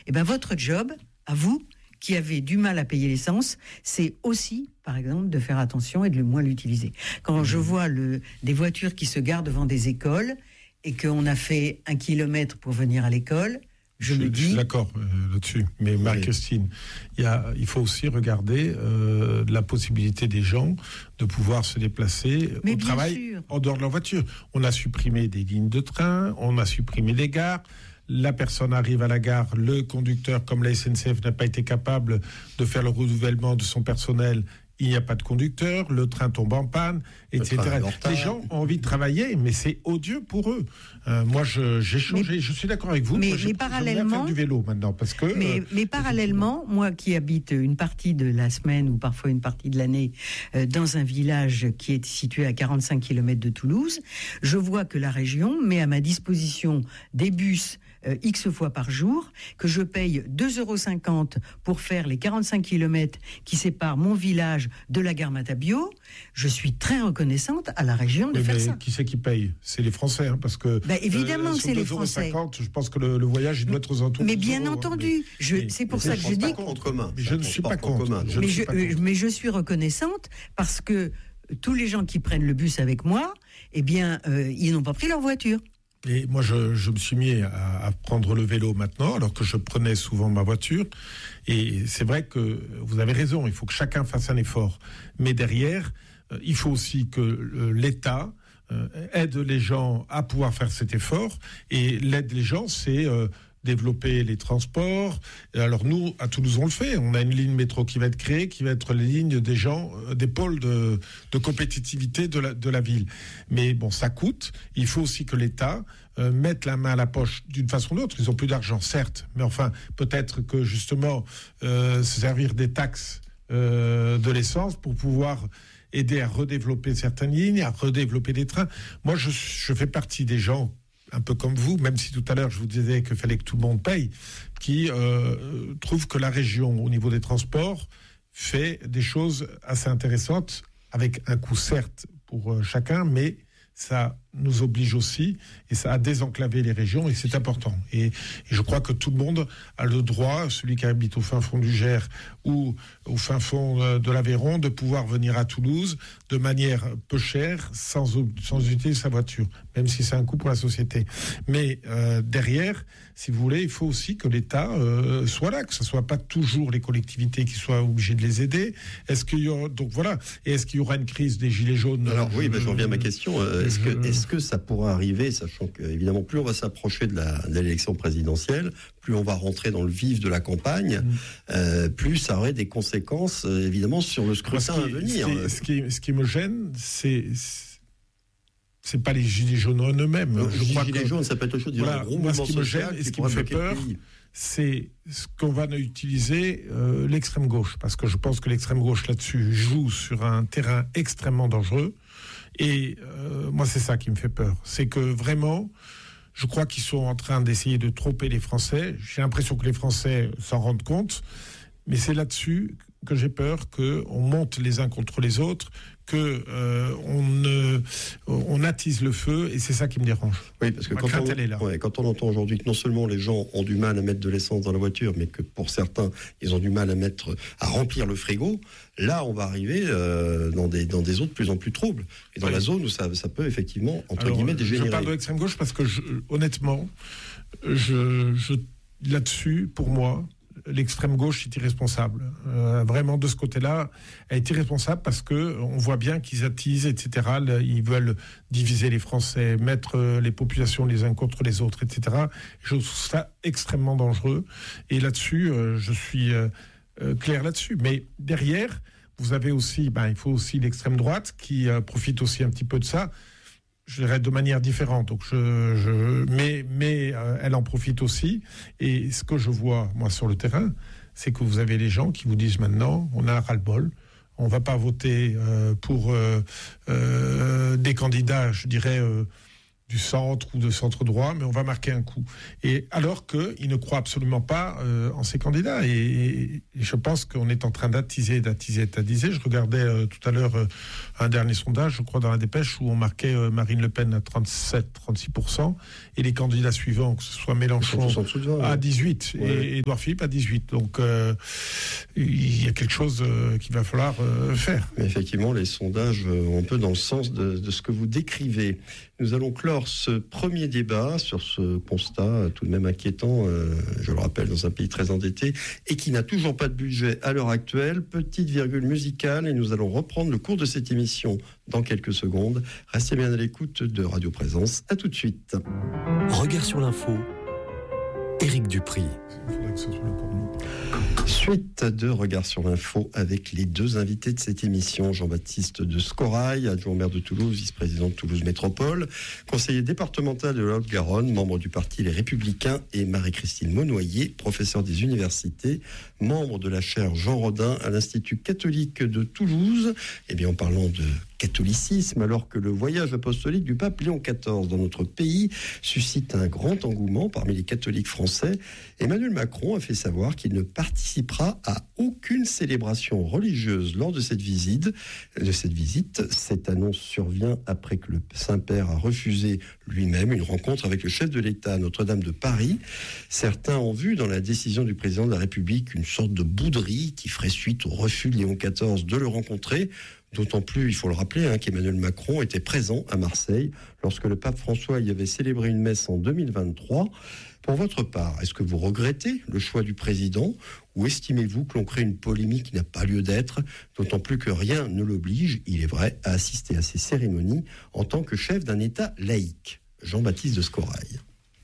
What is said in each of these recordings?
Eh bien, votre job, à vous, qui avez du mal à payer l'essence, c'est aussi, par exemple, de faire attention et de le moins l'utiliser. Quand je vois des voitures qui se garent devant des écoles et qu'on a fait 1 kilomètre pour venir à l'école, je suis d'accord là-dessus. Mais Marie-Christine, il faut aussi regarder la possibilité des gens de pouvoir se déplacer au travail en dehors de leur voiture. On a supprimé des lignes de train, on a supprimé des gares. La personne arrive à la gare, le conducteur, comme la SNCF n'a pas été capable de faire le renouvellement de son personnel, il n'y a pas de conducteur, le train tombe en panne, etc. Les gens ont envie de travailler, mais c'est odieux pour eux. Moi, j'ai changé, je suis d'accord avec vous. Mais parallèlement, faire du vélo maintenant, parce que. Mais parallèlement, moi qui habite une partie de la semaine ou parfois une partie de l'année dans un village qui est situé à 45 km de Toulouse, je vois que la région met à ma disposition des bus X fois par jour, que je paye 2,50 € pour faire les 45 km qui séparent mon village de la gare Matabio. Je suis très reconnaissante à la région de faire ça. Qui c'est qui paye ? C'est les Français, parce que évidemment que c'est les Français. 2,50 €, je pense que le voyage il doit être aux alentours. Mais bien entendu, c'est pour ça que je dis. Je ne suis pas contre. Mais je suis reconnaissante parce que tous les gens qui prennent le bus avec moi, eh bien, ils n'ont pas pris leur voiture. Et moi, je me suis mis à prendre le vélo maintenant, alors que je prenais souvent ma voiture. Et c'est vrai que vous avez raison, il faut que chacun fasse un effort. Mais derrière, il faut aussi que l'État aide les gens à pouvoir faire cet effort. Et l'aide les gens, c'est développer les transports. Alors nous, à Toulouse, on le fait. On a une ligne métro qui va être créée, qui va être les lignes des gens, des pôles de compétitivité de la ville. Mais bon, ça coûte. Il faut aussi que l'État mette la main à la poche d'une façon ou d'autre. Ils ont plus d'argent, certes, mais enfin, peut-être que justement, se servir des taxes de l'essence pour pouvoir aider à redévelopper certaines lignes, à redévelopper des trains. Moi, je fais partie des gens un peu comme vous, même si tout à l'heure je vous disais qu'il fallait que tout le monde paye, qui trouve que la région, au niveau des transports, fait des choses assez intéressantes, avec un coût certes pour chacun, mais ça nous oblige aussi, et ça a désenclavé les régions, et c'est important. Et je crois que tout le monde a le droit, celui qui habite au fin fond du Gers ou au fin fond de l'Aveyron, de pouvoir venir à Toulouse de manière peu chère, sans utiliser sa voiture, même si c'est un coût pour la société. Mais derrière, si vous voulez, il faut aussi que l'État soit là, que ce ne soit pas toujours les collectivités qui soient obligées de les aider. Est-ce qu'il y aura, donc voilà, et est-ce qu'il y aura une crise des gilets jaunes ? Alors oui, je reviens à ma question. Est-ce que ça pourra arriver, sachant que évidemment plus on va s'approcher de l'élection présidentielle, plus on va rentrer dans le vif de la campagne, plus ça aurait des conséquences évidemment sur le scrutin à venir. Ce qui me gêne, c'est pas les gilets jaunes en eux-mêmes. Les gilets jaunes, ça peut être autre chose. Voilà, moi, ce qui me gêne et ce qui me fait peur, c'est ce qu'on va utiliser l'extrême gauche, parce que je pense que l'extrême gauche là-dessus joue sur un terrain extrêmement dangereux. Et moi, c'est ça qui me fait peur. C'est que vraiment, je crois qu'ils sont en train d'essayer de tromper les Français. J'ai l'impression que les Français s'en rendent compte. Mais c'est là-dessus que j'ai peur qu'on monte les uns contre les autres, on attise le feu, et c'est ça qui me dérange. Oui, parce que quand on entend aujourd'hui que non seulement les gens ont du mal à mettre de l'essence dans la voiture, mais que pour certains, ils ont du mal à remplir le frigo, là, on va arriver dans des zones de plus en plus troubles. Et dans la zone où ça peut effectivement, entre guillemets, dégénérer. Je parle de l'extrême gauche parce que, honnêtement, là-dessus, pour moi, l'extrême gauche est irresponsable. Vraiment, de ce côté-là, elle est irresponsable parce que on voit bien qu'ils attisent, etc. Ils veulent diviser les Français, mettre les populations les uns contre les autres, etc. Je trouve ça extrêmement dangereux. Et là-dessus, je suis clair là-dessus. Mais derrière, vous avez aussi, il faut aussi l'extrême droite qui profite aussi un petit peu de ça. Je dirais de manière différente. Donc mais elle en profite aussi. Et ce que je vois, moi, sur le terrain, c'est que vous avez les gens qui vous disent maintenant, on a un ras-le-bol, on va pas voter pour des candidats, je dirais, du centre ou de centre droit, mais on va marquer un coup. Et alors qu'il ne croit absolument pas en ses candidats. Et je pense qu'on est en train d'attiser. Je regardais tout à l'heure un dernier sondage, je crois, dans la Dépêche, où on marquait Marine Le Pen à 37-36%, et les candidats suivants, que ce soit Mélenchon à 18%, et Édouard Philippe à 18%. Donc il y a quelque chose qu'il va falloir faire. Mais effectivement, les sondages vont un peu dans le sens de ce que vous décrivez. Nous allons clore ce premier débat sur ce constat tout de même inquiétant, je le rappelle, dans un pays très endetté et qui n'a toujours pas de budget à l'heure actuelle. Petite virgule musicale et nous allons reprendre le cours de cette émission dans quelques secondes. Restez bien à l'écoute de Radio Présence. À tout de suite. Regard sur l'info, Éric Dupry. Suite de Regard sur l'info avec les deux invités de cette émission, Jean-Baptiste de Scorail, adjoint maire de Toulouse, vice-président de Toulouse Métropole, conseiller départemental de la Haute-Garonne, membre du parti Les Républicains, et Marie-Christine Monnoyer, professeure des universités, membre de la chaire Jean Rodin à l'Institut catholique de Toulouse. Eh bien, en parlant de catholicisme, alors que le voyage apostolique du pape Léon XIV dans notre pays suscite un grand engouement parmi les catholiques français, Emmanuel Macron a fait savoir qu'il ne participera à aucune célébration religieuse lors de cette visite. Cette annonce survient après que le Saint-Père a refusé lui-même une rencontre avec le chef de l'État à Notre-Dame de Paris. Certains ont vu dans la décision du président de la République une sorte de bouderie qui ferait suite au refus de Léon XIV de le rencontrer. D'autant plus, il faut le rappeler, qu'Emmanuel Macron était présent à Marseille lorsque le pape François y avait célébré une messe en 2023. Pour votre part, est-ce que vous regrettez le choix du président ou estimez-vous que l'on crée une polémique qui n'a pas lieu d'être, d'autant plus que rien ne l'oblige, il est vrai, à assister à ces cérémonies en tant que chef d'un État laïque? Jean-Baptiste de Scorail.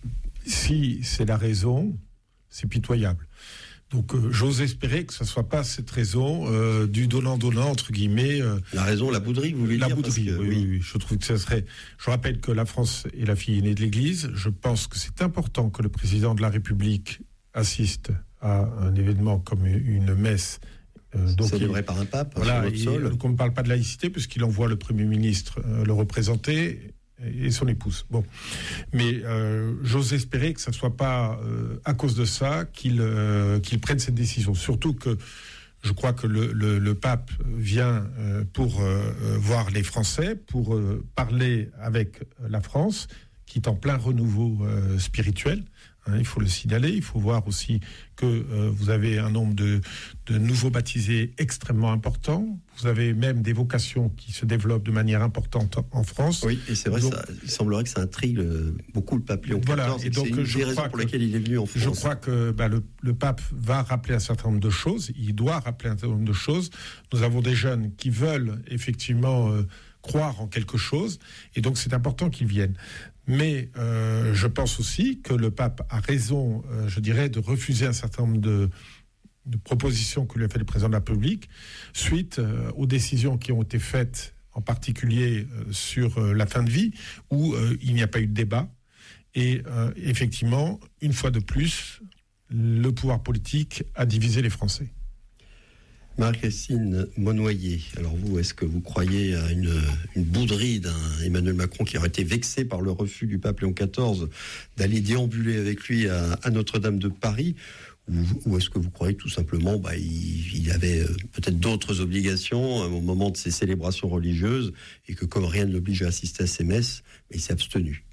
Si c'est la raison, c'est pitoyable. Donc j'ose espérer que ce ne soit pas cette raison du donnant-donnant, entre guillemets. La raison, la bouderie, vous voulez dire? La bouderie, oui. Je trouve que ça serait... Je rappelle que la France est la fille aînée de l'Église. Je pense que c'est important que le président de la République assiste à un événement comme une messe. Célébré par un pape, voilà, sur notre sol. Donc on ne parle pas de laïcité, puisqu'il envoie le Premier ministre le représenter, et son épouse. Bon, mais j'ose espérer que ça ne soit pas à cause de ça qu'il prenne cette décision. Surtout que je crois que le pape vient pour voir les Français, pour parler avec la France, qui est en plein renouveau spirituel. Il faut le signaler. Il faut voir aussi que vous avez un nombre de nouveaux baptisés extrêmement important. Vous avez même des vocations qui se développent de manière importante en France. Oui, et c'est vrai, donc, il semblerait que ça intrigue beaucoup le pape Léon XIV. Voilà, et donc c'est une des raisons pour lesquelles il est venu en France. Je crois que le pape va rappeler un certain nombre de choses. Il doit rappeler un certain nombre de choses. Nous avons des jeunes qui veulent effectivement croire en quelque chose, et donc c'est important qu'ils viennent. Mais je pense aussi que le pape a raison, je dirais, de refuser un certain nombre de propositions que lui a fait le président de la République suite aux décisions qui ont été faites, en particulier sur la fin de vie, où il n'y a pas eu de débat. Et effectivement, une fois de plus, le pouvoir politique a divisé les Français. Marie-Christine Monnoyer, alors vous, est-ce que vous croyez à une bouderie d'un Emmanuel Macron qui aurait été vexé par le refus du pape Léon XIV d'aller déambuler avec lui à Notre-Dame de Paris, ou est-ce que vous croyez tout simplement il avait peut-être d'autres obligations au moment de ces célébrations religieuses et que comme rien ne l'oblige à assister à ces messes, il s'est abstenu?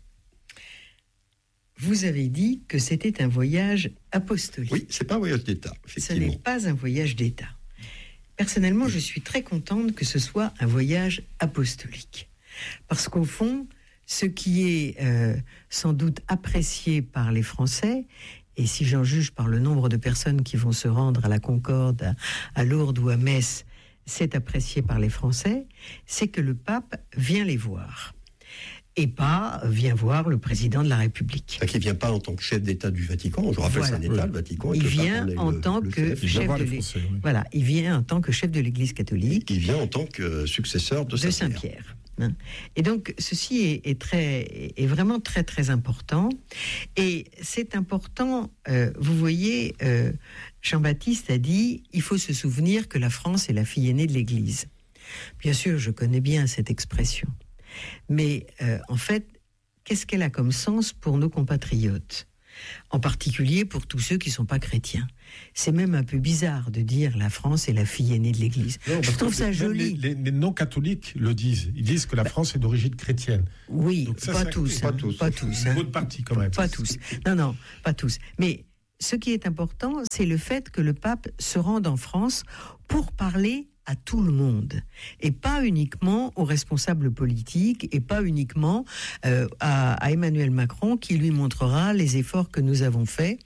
Vous avez dit que c'était un voyage apostolique. Oui, c'est pas un voyage d'État, effectivement. Ce n'est pas un voyage d'État. Personnellement, je suis très contente que ce soit un voyage apostolique. Parce qu'au fond, ce qui est sans doute apprécié par les Français, et si j'en juge par le nombre de personnes qui vont se rendre à la Concorde, à Lourdes ou à Metz, c'est apprécié par les Français, c'est que le pape vient les voir. Et pas vient voir le président de la République. Qui ne vient pas en tant que chef d'État du Vatican. Je rappelle, c'est un État, le Vatican. Il vient en tant que chef de l'Église. Voilà, il vient en tant que chef de l'Église catholique. Il vient en tant que successeur de Saint-Pierre. Et donc, ceci est vraiment très, très important. Et c'est important, vous voyez, Jean-Baptiste a dit, il faut se souvenir que la France est la fille aînée de l'Église. Bien sûr, je connais bien cette expression. Mais en fait, qu'est-ce qu'elle a comme sens pour nos compatriotes ? En particulier pour tous ceux qui ne sont pas chrétiens. C'est même un peu bizarre de dire la France est la fille aînée de l'Église. Non, je trouve ça joli. Les non-catholiques le disent. Ils disent que la France est d'origine chrétienne. Oui, pas tous. Pas tous. Une bonne partie quand même. Pas tous. Non, pas tous. Mais ce qui est important, c'est le fait que le pape se rende en France pour parler à tout le monde, et pas uniquement aux responsables politiques, et pas uniquement à Emmanuel Macron, qui lui montrera les efforts que nous avons faits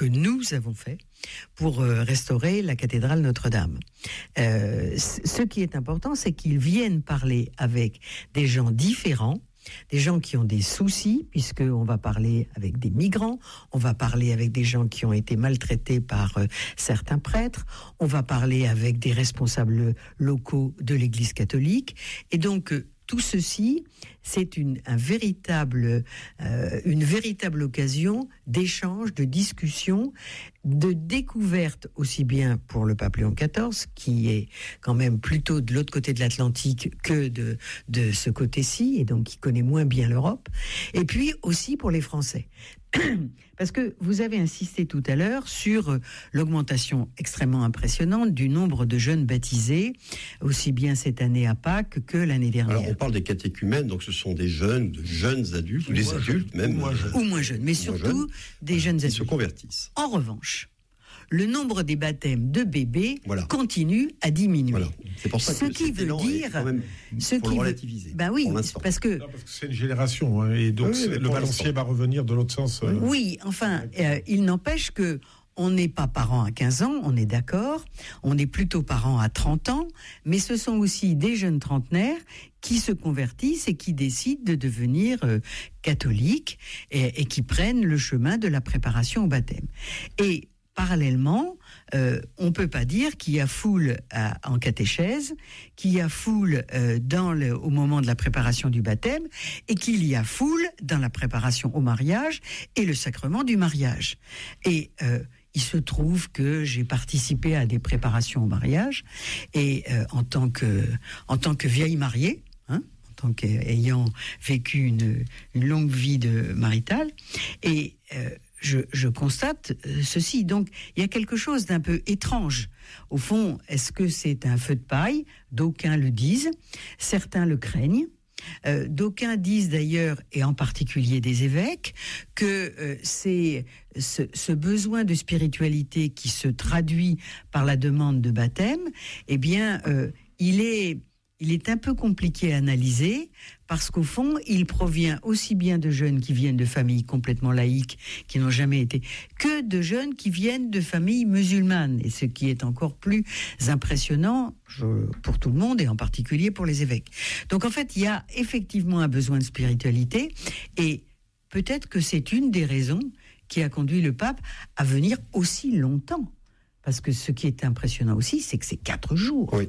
pour restaurer la cathédrale Notre-Dame. Ce qui est important, c'est qu'ils viennent parler avec des gens différents, des gens qui ont des soucis, puisqu'on va parler avec des migrants, on va parler avec des gens qui ont été maltraités par certains prêtres, on va parler avec des responsables locaux de l'Église catholique, et donc tout ceci, c'est une véritable occasion d'échange, de discussion, de découverte, aussi bien pour le pape Léon XIV, qui est quand même plutôt de l'autre côté de l'Atlantique que de ce côté-ci, et donc qui connaît moins bien l'Europe, et puis aussi pour les Français. Parce que vous avez insisté tout à l'heure sur l'augmentation extrêmement impressionnante du nombre de jeunes baptisés, aussi bien cette année à Pâques que l'année dernière. Alors on parle des catéchumènes, donc ce sont des jeunes adultes, ou des adultes même. Ou moins jeunes, mais surtout des jeunes adultes. Qui se convertissent. En revanche, le nombre des baptêmes de bébés continue à diminuer. Voilà. C'est pour ça que ce qui veut dire, faut le relativiser. Ben oui, parce que c'est une génération, hein, et donc le balancier va revenir de l'autre sens. Oui, enfin, il n'empêche que on n'est pas parents à 15 ans, on est d'accord, on est plutôt parents à 30 ans, mais ce sont aussi des jeunes trentenaires qui se convertissent et qui décident de devenir catholiques et qui prennent le chemin de la préparation au baptême. Et parallèlement, on ne peut pas dire qu'il y a foule en catéchèse, qu'il y a foule au moment de la préparation du baptême, et qu'il y a foule dans la préparation au mariage et le sacrement du mariage. Et il se trouve que j'ai participé à des préparations au mariage, et en tant que vieille mariée, ayant vécu une longue vie de maritale, et je constate ceci. Donc, il y a quelque chose d'un peu étrange. Au fond, est-ce que c'est un feu de paille ? D'aucuns le disent, certains le craignent. D'aucuns disent d'ailleurs, et en particulier des évêques, que c'est ce besoin de spiritualité qui se traduit par la demande de baptême, eh bien, il est un peu compliqué à analyser, parce qu'au fond, il provient aussi bien de jeunes qui viennent de familles complètement laïques, qui n'ont jamais été, que de jeunes qui viennent de familles musulmanes. Et ce qui est encore plus impressionnant pour tout le monde, et en particulier pour les évêques. Donc en fait, il y a effectivement un besoin de spiritualité, et peut-être que c'est une des raisons qui a conduit le pape à venir aussi longtemps. Parce que ce qui est impressionnant aussi, c'est que c'est 4 jours. Oui.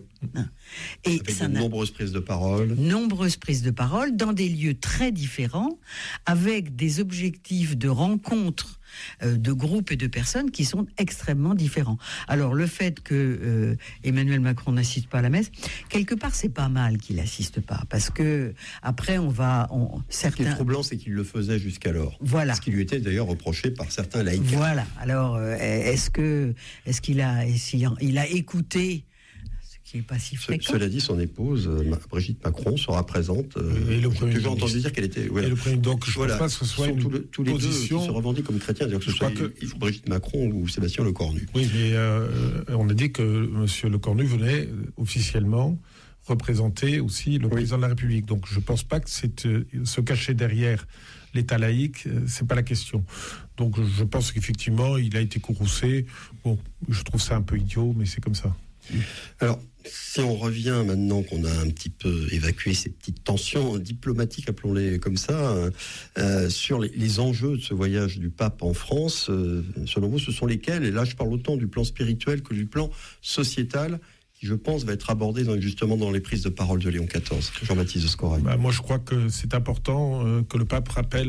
Et avec de nombreuses prises de parole. Nombreuses prises de parole dans des lieux très différents, avec des objectifs de rencontre de groupes et de personnes qui sont extrêmement différents. Alors le fait que Emmanuel Macron n'assiste pas à la messe, quelque part c'est pas mal qu'il n'assiste pas, parce que après Ce qui est troublant, c'est qu'il le faisait jusqu'alors. Voilà. Ce qui lui était d'ailleurs reproché par certains laïcs. Voilà. Alors est-ce qu'il a écouté? Qui est pas si fréquent. Cela dit, son épouse, Brigitte Macron, sera présente. J'ai toujours entendu dire qu'elle était. Voilà. Donc je ne pense pas que ce soit une tous les position. Deux qui se revendiquent comme chrétiens, c'est-à-dire que ce soit Brigitte Macron ou Sébastien Lecornu. Oui, mais on a dit que M. Lecornu venait officiellement représenter aussi le président de la République. Donc je ne pense pas que c'est se cacher derrière l'État laïque, c'est pas la question. Donc je pense qu'effectivement, il a été courroucé. Bon, je trouve ça un peu idiot, mais c'est comme ça. Alors, si on revient maintenant qu'on a un petit peu évacué ces petites tensions diplomatiques, appelons-les comme ça, sur les enjeux de ce voyage du pape en France, selon vous, ce sont lesquels? Et là, je parle autant du plan spirituel que du plan sociétal, qui, je pense, va être abordé justement dans les prises de parole de Léon XIV. Jean-Baptiste de Scorail. Moi, je crois que c'est important que le pape rappelle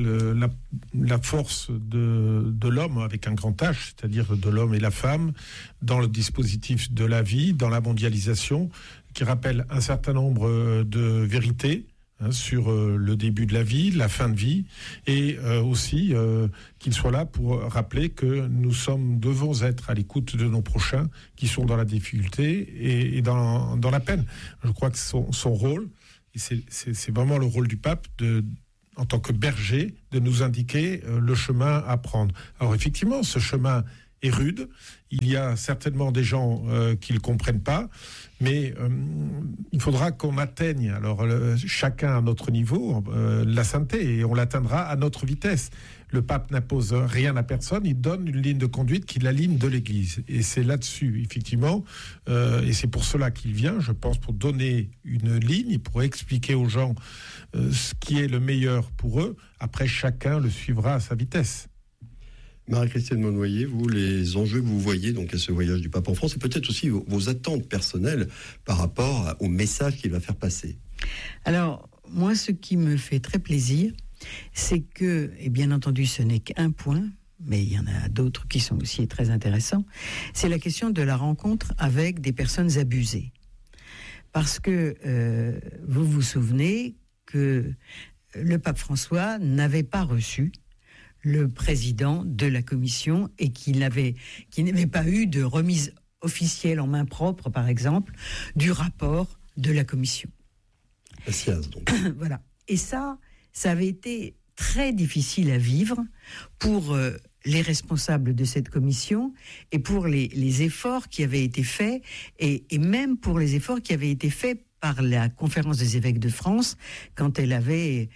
la force de l'homme avec un grand H, c'est-à-dire de l'homme et la femme, dans le dispositif de la vie, dans la mondialisation, qui rappelle un certain nombre de vérités sur le début de la vie, la fin de vie, et aussi qu'il soit là pour rappeler que nous devons être à l'écoute de nos prochains qui sont dans la difficulté et dans la peine. Je crois que son rôle, et c'est vraiment le rôle du pape en tant que berger, de nous indiquer le chemin à prendre. Alors effectivement, ce chemin est rude. Il y a certainement des gens qui ne le comprennent pas, mais il faudra qu'on atteigne, alors chacun à notre niveau, la sainteté, et on l'atteindra à notre vitesse. Le pape n'impose rien à personne, il donne une ligne de conduite qui est la ligne de l'Église. Et c'est là-dessus, effectivement, et c'est pour cela qu'il vient, je pense, pour donner une ligne, pour expliquer aux gens ce qui est le meilleur pour eux. Après, chacun le suivra à sa vitesse. Marie-Christine Monnoyer, vous, les enjeux que vous voyez donc à ce voyage du pape en France, et peut-être aussi vos attentes personnelles par rapport au message qu'il va faire passer. Alors, moi, ce qui me fait très plaisir, c'est que, et bien entendu, ce n'est qu'un point, mais il y en a d'autres qui sont aussi très intéressants, c'est la question de la rencontre avec des personnes abusées. Parce que vous vous souvenez que le pape François n'avait pas reçu le président de la commission et qu'il n'avait pas eu de remise officielle en main propre, par exemple, du rapport de la commission. La SIAZ, donc. Voilà. Et ça avait été très difficile à vivre pour les responsables de cette commission et pour les efforts qui avaient été faits et même pour les efforts qui avaient été faits par la Conférence des évêques de France quand elle avait...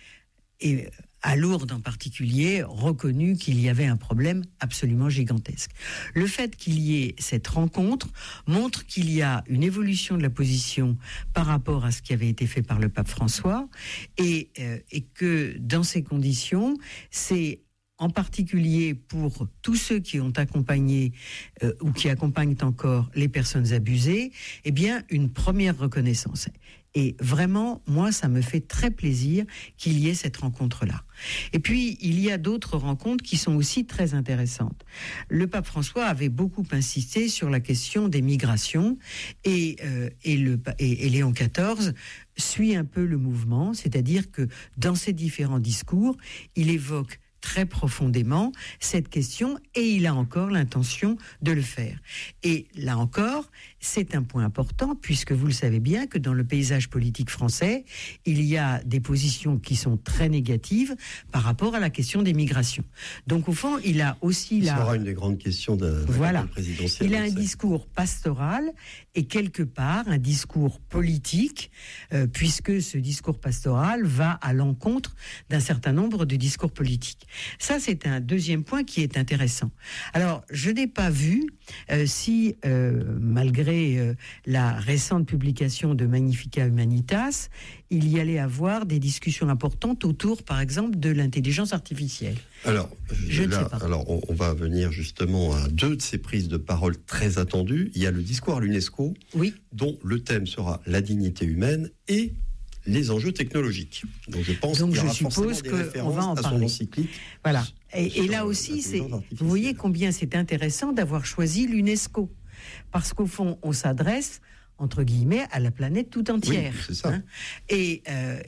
à Lourdes en particulier, reconnu qu'il y avait un problème absolument gigantesque. Le fait qu'il y ait cette rencontre montre qu'il y a une évolution de la position par rapport à ce qui avait été fait par le pape François et que dans ces conditions, c'est en particulier pour tous ceux qui ont accompagné ou qui accompagnent encore les personnes abusées, eh bien une première reconnaissance. Et vraiment, moi, ça me fait très plaisir qu'il y ait cette rencontre-là. Et puis, il y a d'autres rencontres qui sont aussi très intéressantes. Le pape François avait beaucoup insisté sur la question des migrations et Léon XIV suit un peu le mouvement, c'est-à-dire que dans ses différents discours, il évoque très profondément cette question et il a encore l'intention de le faire. Et là encore, c'est un point important puisque vous le savez bien que dans le paysage politique français, il y a des positions qui sont très négatives par rapport à la question des migrations. Donc au fond, il a aussi ça sera une des grandes questions de la campagne présidentielle. Il a un discours pastoral et quelque part un discours politique puisque ce discours pastoral va à l'encontre d'un certain nombre de discours politiques. Ça, c'est un deuxième point qui est intéressant. Alors, je n'ai pas vu si, malgré la récente publication de Magnificat Humanitas, il y allait avoir des discussions importantes autour, par exemple, de l'intelligence artificielle. Alors, on va venir justement à deux de ces prises de parole très attendues. Il y a le discours à l'UNESCO, dont le thème sera la dignité humaine et les enjeux technologiques. Donc je pense qu'il y aura forcément des références à son encyclique. Voilà. Et là aussi, vous voyez combien c'est intéressant d'avoir choisi l'UNESCO. Parce qu'au fond, on s'adresse, entre guillemets, à la planète tout entière. Oui, c'est ça. Hein. Et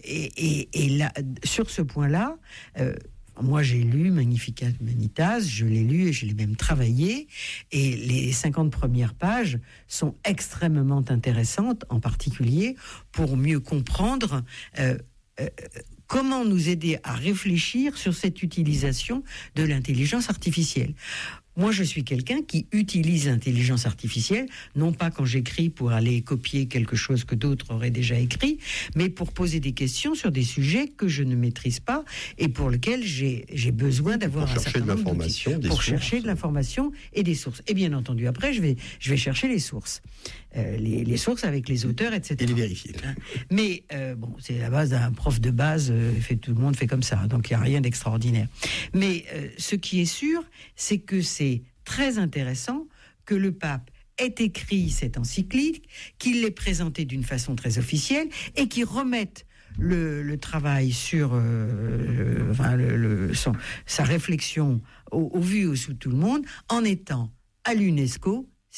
là, sur ce point-là... moi, j'ai lu Magnificat Humanitas, je l'ai lu et je l'ai même travaillé. Et les 50 premières pages sont extrêmement intéressantes, en particulier pour mieux comprendre comment nous aider à réfléchir sur cette utilisation de l'intelligence artificielle. Moi, je suis quelqu'un qui utilise l'intelligence artificielle, non pas quand j'écris pour aller copier quelque chose que d'autres auraient déjà écrit, mais pour poser des questions sur des sujets que je ne maîtrise pas et pour lesquels j'ai besoin d'avoir un certain nombre d'outils. Pour chercher de l'information et des sources. Et bien entendu, après, je vais chercher les sources. Les sources avec les auteurs, etc. Et les vérifier. Mais bon, c'est la base d'un prof de base, tout le monde fait comme ça, donc il n'y a rien d'extraordinaire. Mais ce qui est sûr, c'est que c'est très intéressant que le pape ait écrit cette encyclique, qu'il l'ait présentée d'une façon très officielle et qu'il remette le travail sur sa réflexion au vu et au sous de tout le monde en étant à l'UNESCO.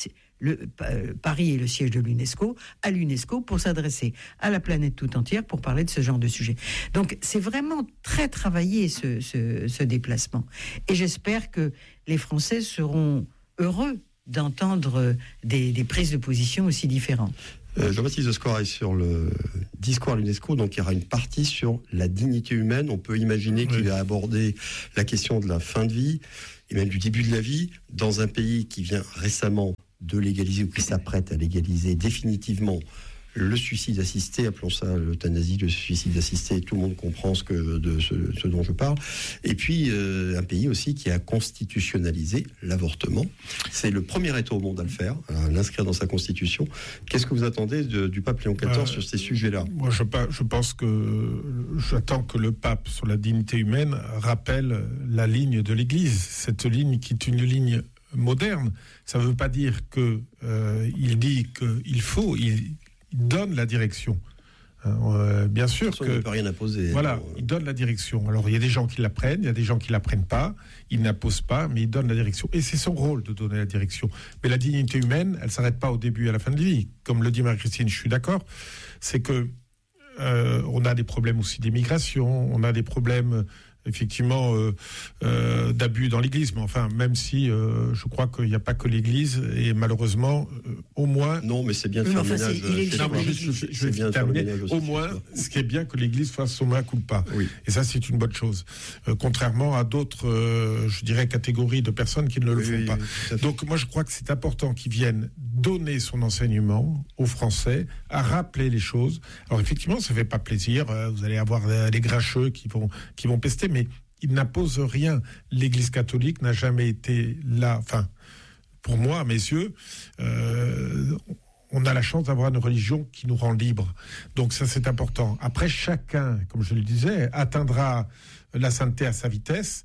Paris est le siège de l'UNESCO, à l'UNESCO pour s'adresser à la planète tout entière pour parler de ce genre de sujet. Donc c'est vraiment très travaillé ce déplacement. Et j'espère que les Français seront heureux d'entendre des prises de position aussi différentes. Jean-Baptiste de Scorail, sur le discours à l'UNESCO, donc il y aura une partie sur la dignité humaine. On peut imaginer qu'il va aborder la question de la fin de vie et même du début de la vie dans un pays qui vient récemment de légaliser ou qui s'apprête à légaliser définitivement le suicide assisté, appelons ça l'euthanasie, le suicide assisté, tout le monde comprend ce dont je parle. Et puis, un pays aussi qui a constitutionnalisé l'avortement. C'est le premier État au monde à le faire, à l'inscrire dans sa constitution. Qu'est-ce que vous attendez du pape Léon XIV sur ces sujets-là ? Moi, je pense que j'attends que le pape, sur la dignité humaine, rappelle la ligne de l'Église. Cette ligne qui est une ligne moderne. Ça ne veut pas dire qu'il dit qu'il faut... Il donne la direction. Bien sûr que... On ne peut rien imposer. Voilà, il donne la direction. Alors, il y a des gens qui l'apprennent, il y a des gens qui l'apprennent pas, il n'impose pas, mais il donne la direction. Et c'est son rôle de donner la direction. Mais la dignité humaine, elle ne s'arrête pas au début et à la fin de la vie. Comme le dit Marie-Christine, je suis d'accord, c'est que on a des problèmes aussi d'immigration, on a des problèmes... effectivement d'abus dans l'Église, mais enfin même si je crois qu'il n'y a pas que l'Église et malheureusement au moins non mais c'est bien de faire ménage je vais terminer au moins ce qui est bien que l'Église fasse son mea culpa et ça c'est une bonne chose contrairement à d'autres je dirais catégories de personnes qui ne le font pas. Donc moi je crois que c'est important qu'ils viennent donner son enseignement aux Français, à rappeler les choses. Alors effectivement ça ne fait pas plaisir, vous allez avoir les grincheux qui vont pester, mais il n'impose rien. L'Église catholique n'a jamais été là. Enfin, pour moi, à mes yeux, on a la chance d'avoir une religion qui nous rend libres. Donc ça, c'est important. Après, chacun, comme je le disais, atteindra la sainteté à sa vitesse.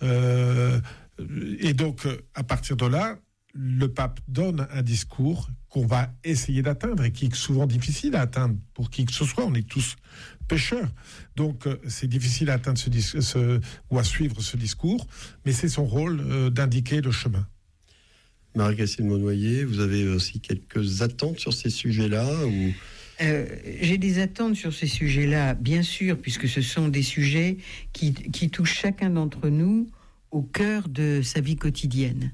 Et donc, à partir de là, le pape donne un discours qu'on va essayer d'atteindre et qui est souvent difficile à atteindre pour qui que ce soit. On est tous pécheurs. Donc, c'est difficile à atteindre ou à suivre ce discours, mais c'est son rôle d'indiquer le chemin. Marie-Christine Monnoyer, vous avez aussi quelques attentes sur ces sujets-là ou... J'ai des attentes sur ces sujets-là, bien sûr, puisque ce sont des sujets qui touchent chacun d'entre nous au cœur de sa vie quotidienne.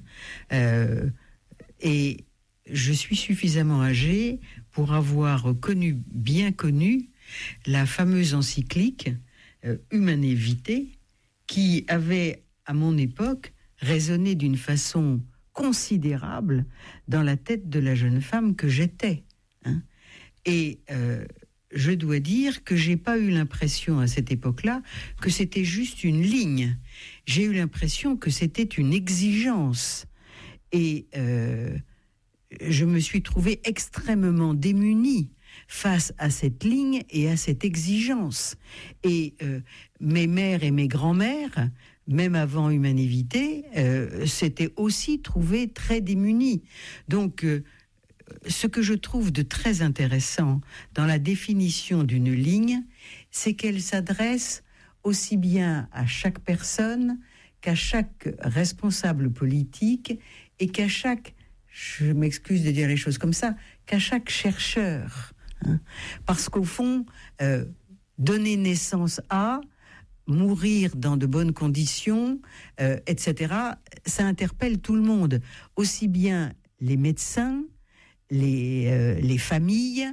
Et je suis suffisamment âgée pour avoir bien connu la fameuse encyclique Humanae Vitae, qui avait, à mon époque, résonné d'une façon considérable dans la tête de la jeune femme que j'étais. Et je dois dire que j'ai pas eu l'impression à cette époque-là que c'était juste une ligne. J'ai eu l'impression que c'était une exigence. Et je me suis trouvée extrêmement démunie face à cette ligne et à cette exigence. Et mes mères et mes grands-mères, même avant Humanae Vitae, s'étaient aussi trouvées très démunies. Donc, ce que je trouve de très intéressant dans la définition d'une ligne, c'est qu'elle s'adresse aussi bien à chaque personne qu'à chaque responsable politique et qu'à chaque, je m'excuse de dire les choses comme ça, qu'à chaque chercheur. Parce qu'au fond, donner naissance à, mourir dans de bonnes conditions, etc., ça interpelle tout le monde, aussi bien les médecins, les familles,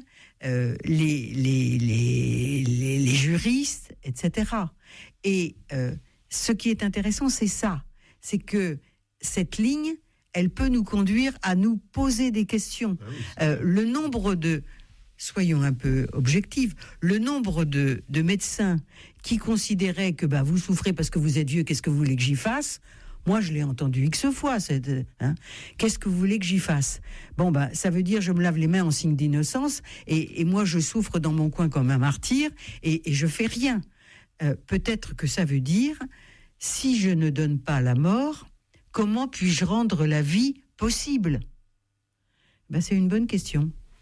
les juristes, etc. Et ce qui est intéressant, c'est ça. C'est que cette ligne, elle peut nous conduire à nous poser des questions. Le nombre de... Soyons un peu objectifs. Le nombre de médecins qui considéraient que vous souffrez parce que vous êtes vieux, qu'est-ce que vous voulez que j'y fasse ? Moi, je l'ai entendu X fois. Qu'est-ce que vous voulez que j'y fasse ? Bon, ça veut dire je me lave les mains en signe d'innocence et moi, je souffre dans mon coin comme un martyr et je fais rien. Peut-être que ça veut dire, si je ne donne pas la mort, comment puis-je rendre la vie possible ? C'est une bonne question.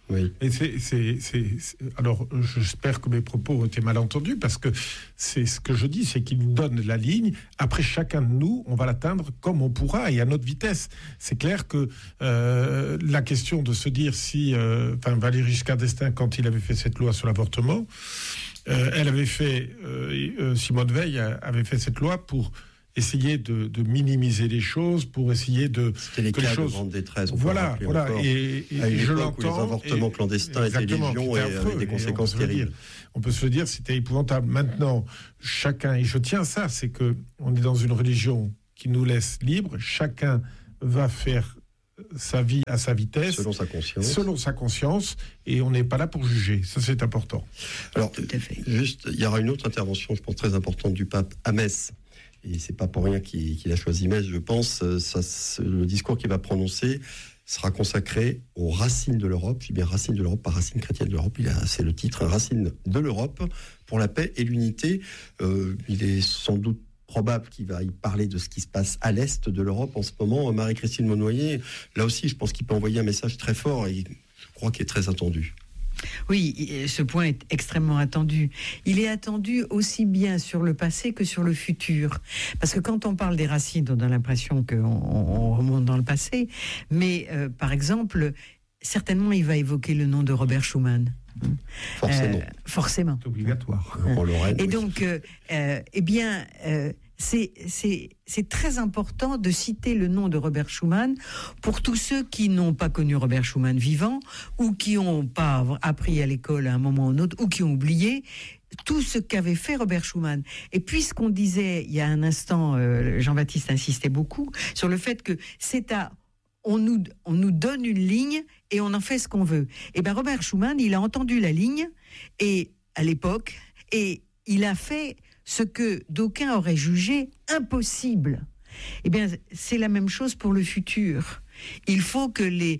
Oui. Et alors, j'espère que mes propos ont été mal entendus, parce que c'est ce que je dis, c'est qu'il nous donne la ligne. Après, chacun de nous, on va l'atteindre comme on pourra et à notre vitesse. C'est clair que la question de se dire si... Valéry Giscard d'Estaing, quand il avait fait cette loi sur l'avortement, elle avait fait... Simone Veil avait fait cette loi pour... essayer de minimiser les choses, pour essayer de... C'était les cas de grande détresse. Voilà. Et je l'entends. Les avortements clandestins étaient légion et avaient des conséquences terribles. On peut se le dire, c'était épouvantable. Maintenant, chacun, et je tiens à ça, c'est qu'on est dans une religion qui nous laisse libres. Chacun va faire sa vie à sa vitesse. Selon sa conscience. Et on n'est pas là pour juger. Ça, c'est important. Alors, juste, il y aura une autre intervention, je pense, très importante du pape à Metz. Et c'est pas pour rien qu'il a choisi Metz, je pense. Le discours qu'il va prononcer sera consacré aux racines de l'Europe. Je dis bien racines de l'Europe, pas racines chrétiennes de l'Europe. C'est le titre, racines de l'Europe pour la paix et l'unité. Il est sans doute probable qu'il va y parler de ce qui se passe à l'est de l'Europe en ce moment. Marie-Christine Monnoyer, là aussi, je pense qu'il peut envoyer un message très fort et je crois qu'il est très attendu. Oui, ce point est extrêmement attendu. Il est attendu aussi bien sur le passé que sur le futur. Parce que quand on parle des racines, on a l'impression qu'on remonte dans le passé. Mais par exemple, certainement, il va évoquer le nom de Robert Schuman. Forcément. C'est obligatoire. En Lorraine, et donc, c'est très important de citer le nom de Robert Schuman pour tous ceux qui n'ont pas connu Robert Schuman vivant ou qui n'ont pas appris à l'école à un moment ou un autre ou qui ont oublié tout ce qu'avait fait Robert Schuman. Et puisqu'on disait il y a un instant, Jean-Baptiste insistait beaucoup sur le fait que on nous donne une ligne et on en fait ce qu'on veut. Et bien Robert Schuman, il a entendu la ligne et à l'époque et il a fait ce que d'aucuns auraient jugé impossible. Eh bien, c'est la même chose pour le futur. Il faut que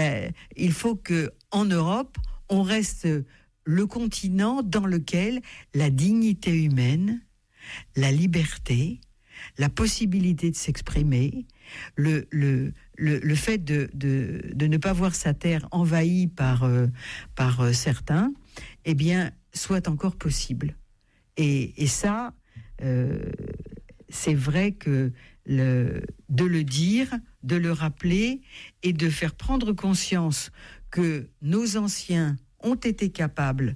en Europe, on reste le continent dans lequel la dignité humaine, la liberté, la possibilité de s'exprimer, le fait de ne pas voir sa terre envahie par certains, eh bien, soit encore possible. Et ça, c'est vrai que de le dire, de le rappeler et de faire prendre conscience que nos anciens ont été capables,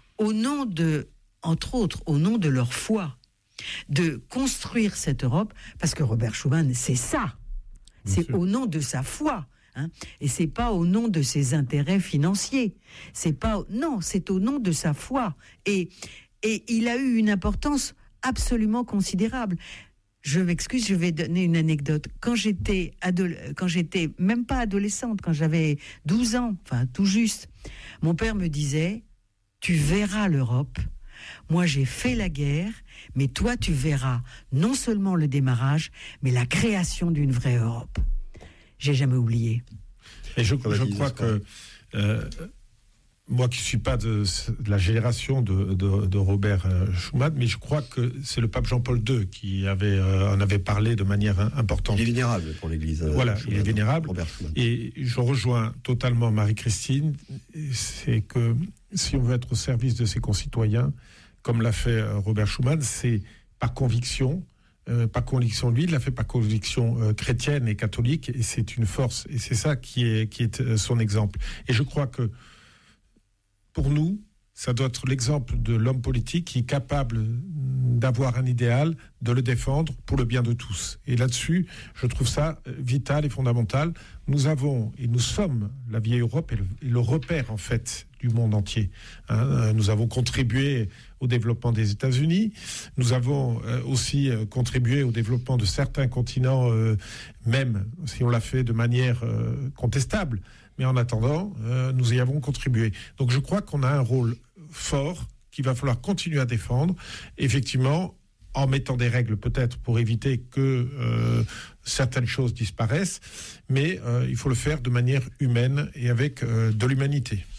entre autres, au nom de leur foi, de construire cette Europe, parce que Robert Schuman, c'est ça. C'est au nom de sa foi. Et c'est pas au nom de ses intérêts financiers. C'est au nom de sa foi. Et il a eu une importance absolument considérable. Je m'excuse, je vais donner une anecdote. Quand j'étais même pas adolescente, quand j'avais 12 ans, enfin tout juste, mon père me disait « Tu verras l'Europe. Moi, j'ai fait la guerre, mais toi, tu verras non seulement le démarrage, mais la création d'une vraie Europe. » J'ai jamais oublié. Et je crois que... moi qui ne suis pas de la génération de Robert Schuman, mais je crois que c'est le pape Jean-Paul II qui en avait parlé de manière importante. Il est vénérable pour l'Église. Voilà, Schuman, il est vénérable. Robert Schuman. Et je rejoins totalement Marie-Christine, c'est que si on veut être au service de ses concitoyens, comme l'a fait Robert Schuman, c'est par conviction. Par conviction, lui, il l'a fait par conviction chrétienne et catholique, et c'est une force. Et c'est ça qui est son exemple. Et je crois que pour nous, ça doit être l'exemple de l'homme politique qui est capable d'avoir un idéal, de le défendre pour le bien de tous. Et là-dessus, je trouve ça vital et fondamental. Nous sommes la vieille Europe et le repère, en fait, du monde entier. Nous avons contribué au développement des États-Unis. Nous avons aussi contribué au développement de certains continents, même si on l'a fait de manière contestable. Mais en attendant, nous y avons contribué. Donc je crois qu'on a un rôle fort qu'il va falloir continuer à défendre, effectivement, en mettant des règles peut-être pour éviter que certaines choses disparaissent, mais il faut le faire de manière humaine et avec de l'humanité.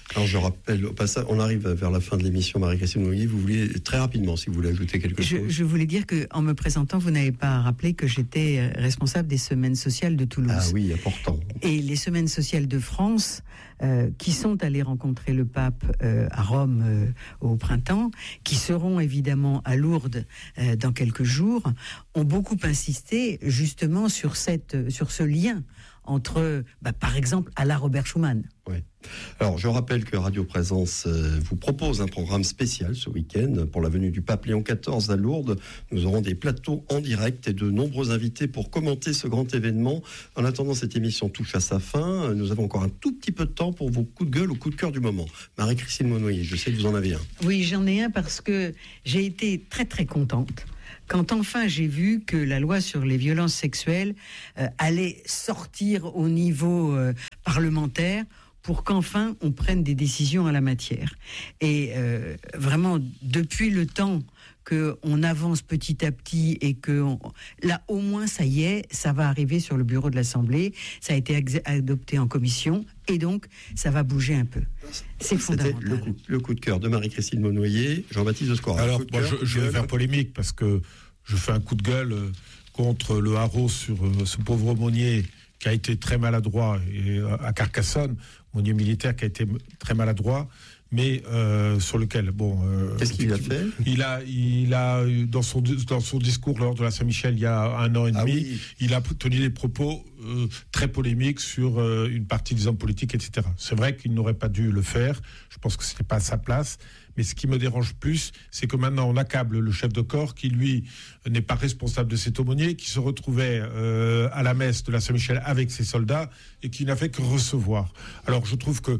Alors je rappelle, au passage, on arrive vers la fin de l'émission, Marie-Christine Noyer, vous vouliez très rapidement, si vous voulez ajouter quelque chose. Je voulais dire qu'en me présentant, vous n'avez pas rappelé que j'étais responsable des semaines sociales de Toulouse. Ah oui, important. Et les semaines sociales de France, qui sont allées rencontrer le pape à Rome au printemps, qui seront évidemment à Lourdes dans quelques jours, ont beaucoup insisté justement sur ce lien entre, par exemple, à la Robert Schuman. Oui. Alors, je rappelle que Radio Présence vous propose un programme spécial ce week-end pour la venue du pape Léon XIV à Lourdes. Nous aurons des plateaux en direct et de nombreux invités pour commenter ce grand événement. En attendant, cette émission touche à sa fin. Nous avons encore un tout petit peu de temps pour vos coups de gueule ou coups de cœur du moment. Marie-Christine Monnoyer, je sais que vous en avez un. Oui, j'en ai un parce que j'ai été très très contente quand enfin j'ai vu que la loi sur les violences sexuelles allait sortir au niveau parlementaire pour qu'enfin on prenne des décisions en la matière. Et vraiment, depuis le temps qu'on avance petit à petit et que là, au moins, ça y est, ça va arriver sur le bureau de l'Assemblée, ça a été adopté en commission et donc ça va bouger un peu. C'est fondamental. C'était le coup de cœur de Marie-Christine Monnoyer, Jean-Baptiste Descoings. Alors, moi, je vais faire polémique parce que je fais un coup de gueule contre le haro sur ce pauvre aumônier qui a été très maladroit à Carcassonne, aumônier militaire qui a été très maladroit, mais sur lequel, qu'est-ce qu'il a fait ? Il a dans son discours lors de la Saint-Michel il y a 1 an et demi, il a tenu des propos très polémiques sur une partie des hommes politiques, etc. C'est vrai qu'il n'aurait pas dû le faire. Je pense que ce n'était pas à sa place. Mais ce qui me dérange plus, c'est que maintenant on accable le chef de corps qui, lui, n'est pas responsable de cet aumônier, qui se retrouvait à la messe de la Saint-Michel avec ses soldats et qui n'a fait que recevoir. Alors je trouve que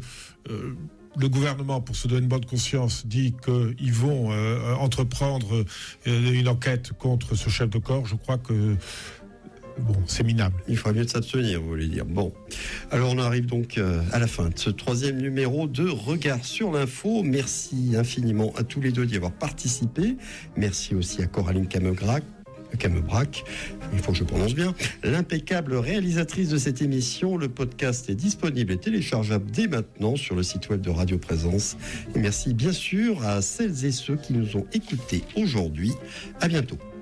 le gouvernement, pour se donner une bonne conscience, dit qu'ils vont entreprendre une enquête contre ce chef de corps. Je crois que c'est minable. Il faudrait mieux de s'abstenir, vous voulez dire. Bon, alors on arrive donc à la fin de ce 3e numéro de Regard sur l'info. Merci infiniment à tous les deux d'y avoir participé. Merci aussi à Coraline Camebrac, il faut que je prononce bien, l'impeccable réalisatrice de cette émission. Le podcast est disponible et téléchargeable dès maintenant sur le site web de Radio Présence. Et merci bien sûr à celles et ceux qui nous ont écoutés aujourd'hui. À bientôt.